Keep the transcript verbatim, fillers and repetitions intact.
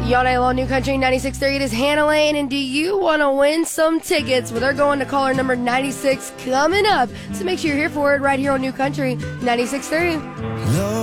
Y'all day long, New Country ninety-six point three. It is Hannah Lane, and do you want to win some tickets? Well, they're going to caller number ninety-six coming up. So make sure you're here for it right here on New Country ninety-six point three.